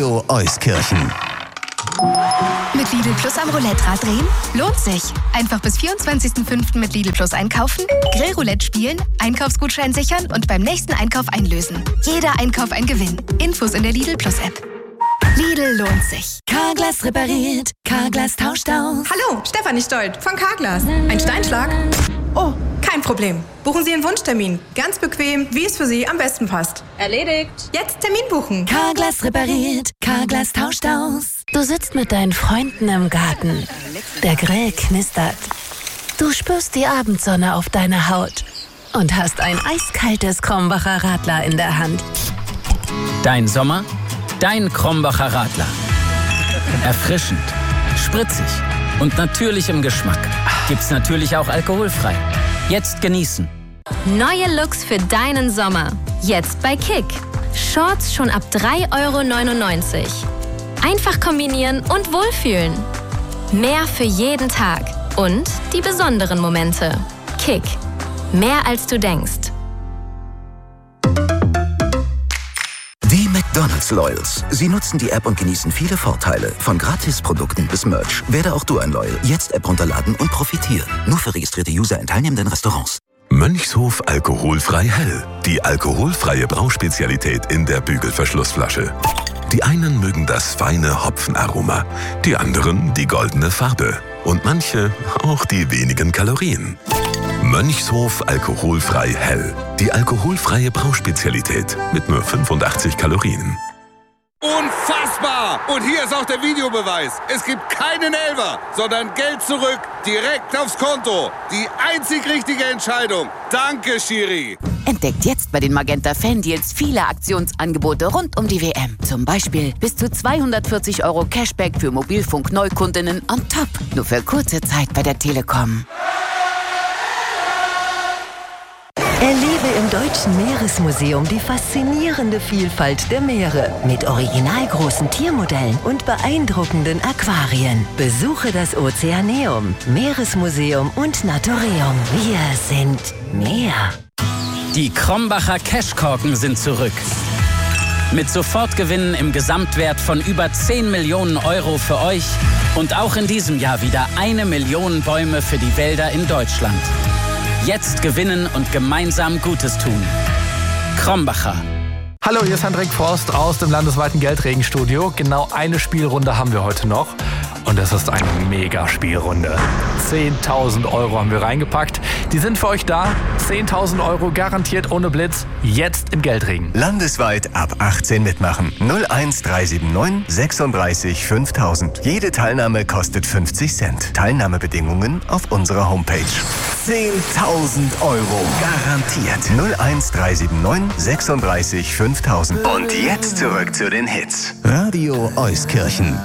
Radio Euskirchen. Mit Lidl Plus am Roulette-Rad drehen? Lohnt sich. Einfach bis 24.05. mit Lidl Plus einkaufen, Grillroulette spielen, Einkaufsgutschein sichern und beim nächsten Einkauf einlösen. Jeder Einkauf ein Gewinn. Infos in der Lidl Plus App. Lidl lohnt sich. Carglass repariert, Carglass tauscht aus. Hallo, Stefanie Stolt von Carglass. Ein Steinschlag? Oh, kein Problem. Buchen Sie einen Wunschtermin. Ganz bequem, wie es für Sie am besten passt. Erledigt. Jetzt Termin buchen. Carglass repariert, Carglass tauscht aus. Du sitzt mit deinen Freunden im Garten. Der Grill knistert. Du spürst die Abendsonne auf deiner Haut und hast ein eiskaltes Krombacher Radler in der Hand. Dein Sommer? Dein Krombacher Radler. Erfrischend, spritzig und natürlich im Geschmack. Gibt's natürlich auch alkoholfrei. Jetzt genießen. Neue Looks für deinen Sommer. Jetzt bei Kick. Shorts schon ab 3,99 €. Einfach kombinieren und wohlfühlen. Mehr für jeden Tag. Und die besonderen Momente. Kick. Mehr als du denkst. Die McDonald's Loyals. Sie nutzen die App und genießen viele Vorteile. Von Gratisprodukten bis Merch. Werde auch du ein Loyal. Jetzt App runterladen und profitieren. Nur für registrierte User in teilnehmenden Restaurants. Mönchshof Alkoholfrei Hell. Die alkoholfreie Brauspezialität in der Bügelverschlussflasche. Die einen mögen das feine Hopfenaroma, die anderen die goldene Farbe und manche auch die wenigen Kalorien. Mönchshof Alkoholfrei Hell. Die alkoholfreie Brauspezialität mit nur 85 Kalorien. Unfassbar! Und hier ist auch der Videobeweis. Es gibt keinen Elfer, sondern Geld zurück, direkt aufs Konto. Die einzig richtige Entscheidung. Danke, Schiri. Entdeckt jetzt bei den Magenta Fan-Deals viele Aktionsangebote rund um die WM. Zum Beispiel bis zu 240 € Cashback für Mobilfunk-Neukundinnen on top. Nur für kurze Zeit bei der Telekom. Erlebe im Deutschen Meeresmuseum die faszinierende Vielfalt der Meere mit originalgroßen Tiermodellen und beeindruckenden Aquarien. Besuche das Ozeaneum, Meeresmuseum und Naturium. Wir sind Meer. Die Krombacher Cashkorken sind zurück. Mit Sofortgewinnen im Gesamtwert von über 10 Millionen € für euch und auch in diesem Jahr wieder 1 Million Bäume für die Wälder in Deutschland. Jetzt gewinnen und gemeinsam Gutes tun. Krombacher. Hallo, hier ist Hendrik Forst aus dem landesweiten Geldregenstudio. Genau eine Spielrunde haben wir heute noch. Und das ist eine Mega-Spielrunde. 10.000 € haben wir reingepackt. Die sind für euch da. 10.000 € garantiert ohne Blitz. Jetzt im Geldregen. Landesweit ab 18 mitmachen. 01379 36 5000. Jede Teilnahme kostet 50 Cent. Teilnahmebedingungen auf unserer Homepage. 10.000 € garantiert. 01379 36 5000. Und jetzt zurück zu den Hits. Radio Euskirchen.